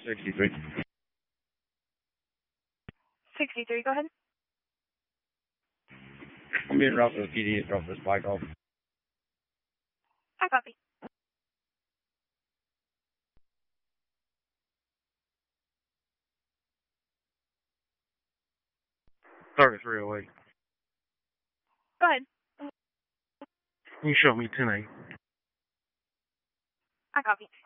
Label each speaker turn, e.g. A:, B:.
A: 63.
B: 63, go ahead.
A: I'm being routed to the PD to drop this bike off.
B: I copy.
C: Target 308.
B: Go ahead.
C: You show me 10-8.
B: I copy.